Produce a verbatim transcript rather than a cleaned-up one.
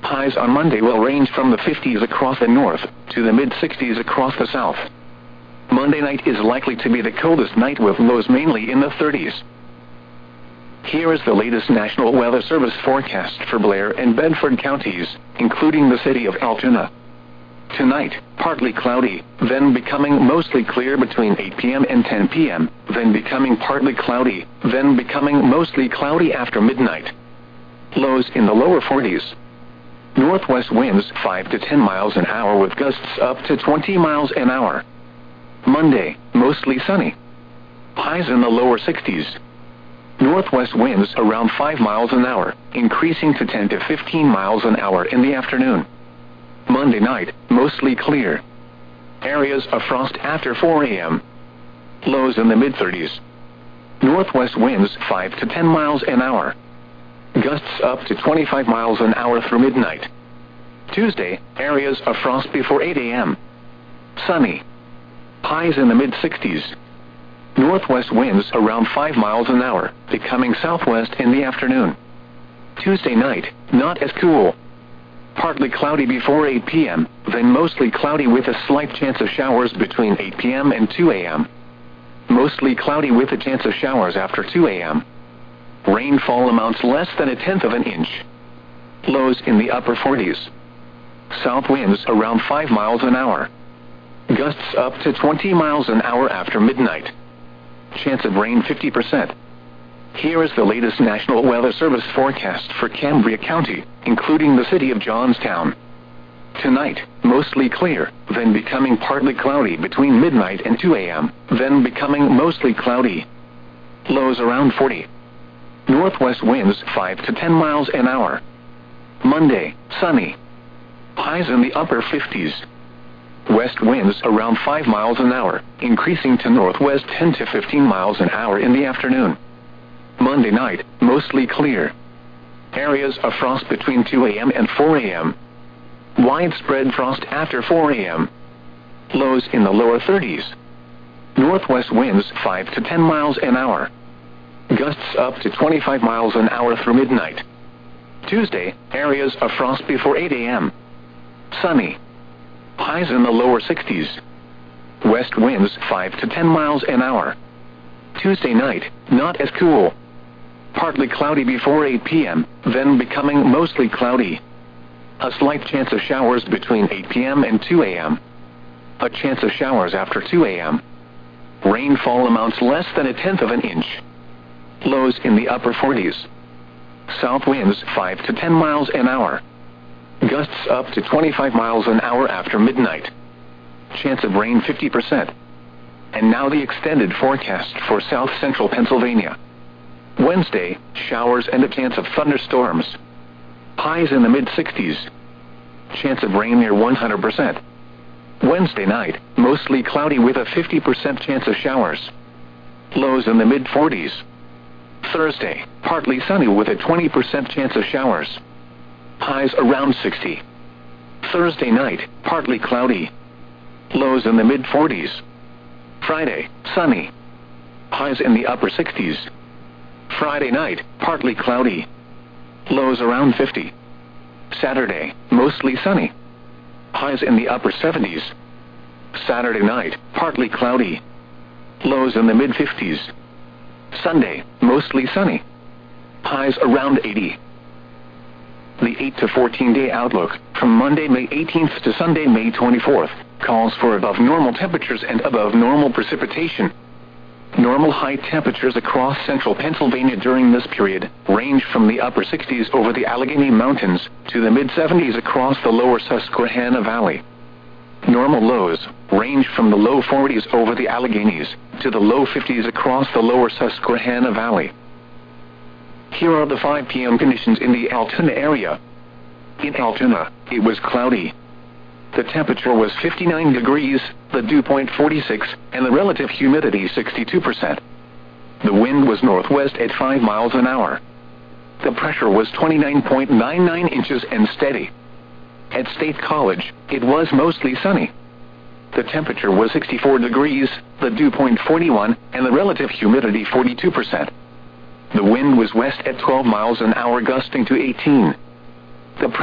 Highs on Monday will range from the fifties across the north to the mid-sixties across the south. Monday night is likely to be the coldest night with lows mainly in the thirties. Here is the latest National Weather Service forecast for Blair and Bedford counties, including the city of Altoona. Tonight, partly cloudy, then becoming mostly clear between eight p m and ten p m, then becoming partly cloudy, then becoming mostly cloudy after midnight. Lows in the lower forties. Northwest winds five to ten miles an hour with gusts up to twenty miles an hour. Monday, mostly sunny. Highs in the lower sixties. Northwest winds around five miles an hour, increasing to ten to fifteen miles an hour in the afternoon. Monday night, mostly clear. Areas of frost after four a m Lows in the mid-thirties. Northwest winds five to ten miles an hour. Gusts up to twenty-five miles an hour through midnight. Tuesday, areas of frost before eight a m Sunny. Highs in the mid-sixties. Northwest winds around five miles an hour, becoming southwest in the afternoon. Tuesday night, not as cool. Partly cloudy before eight p m, then mostly cloudy with a slight chance of showers between eight p m and two a m Mostly cloudy with a chance of showers after two a m Rainfall amounts less than a tenth of an inch. Lows in the upper forties. South winds around five miles an hour. Gusts up to twenty miles an hour after midnight. Chance of rain fifty percent. Here is the latest National Weather Service forecast for Cambria County, including the city of Johnstown. Tonight, mostly clear, then becoming partly cloudy between midnight and two a m, then becoming mostly cloudy. Lows around forty. Northwest winds five to ten miles an hour. Monday, sunny. Highs in the upper fifties. West winds around five miles an hour, increasing to northwest ten to fifteen miles an hour in the afternoon. Monday night, mostly clear. Areas of frost between two a m and four a m Widespread frost after four a m Lows in the lower thirties. Northwest winds five to ten miles an hour. Gusts up to twenty-five miles an hour through midnight. Tuesday, areas of frost before eight a m Sunny. Highs in the lower sixties. West winds five to ten miles an hour. Tuesday night, not as cool. Partly cloudy before eight p m, then becoming mostly cloudy. A slight chance of showers between eight p m and two a m A chance of showers after two a m Rainfall amounts less than a tenth of an inch. Lows in the upper forties. South winds five to ten miles an hour. Gusts up to twenty-five miles an hour after midnight. Chance of rain fifty percent. And now the extended forecast for south central Pennsylvania. Wednesday, showers and a chance of thunderstorms. Highs in the mid-sixties. Chance of rain near one hundred percent. Wednesday night, mostly cloudy with a fifty percent chance of showers. Lows in the mid-forties. Thursday, partly sunny with a twenty percent chance of showers. Highs around sixty. Thursday night, partly cloudy. Lows in the mid-forties. Friday, sunny. Highs in the upper sixties. Friday night, partly cloudy. Lows around fifty. Saturday, mostly sunny. Highs in the upper seventies. Saturday night, partly cloudy. Lows in the mid-fifties. Sunday, mostly sunny. Highs around eighty. The eight to fourteen day outlook, from Monday, May eighteenth to Sunday, May twenty-fourth, calls for above normal temperatures and above normal precipitation. Normal high temperatures across central Pennsylvania during this period range from the upper sixties over the Allegheny Mountains to the mid-seventies across the lower Susquehanna Valley. Normal lows range from the low forties over the Alleghenies to the low fifties across the lower Susquehanna Valley. Here are the five p m conditions in the Altoona area. In Altoona, it was cloudy. The temperature was fifty-nine degrees, the dew point forty-six, and the relative humidity sixty-two percent. The wind was northwest at five miles an hour. The pressure was twenty-nine point nine nine inches and steady. At State College, it was mostly sunny. The temperature was sixty-four degrees, the dew point forty-one, and the relative humidity forty-two percent. The wind was west at twelve miles an hour, gusting to eighteen. The